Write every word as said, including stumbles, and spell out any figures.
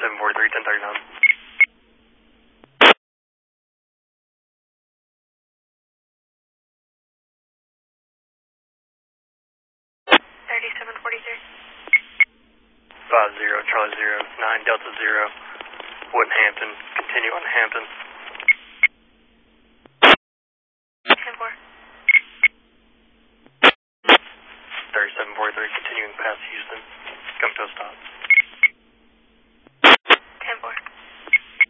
seven forty-three, ten thirty-nine. thirty-seven forty-three. five zero, Charlie zero, nine Delta zero, Woodhampton, continue on Hampton.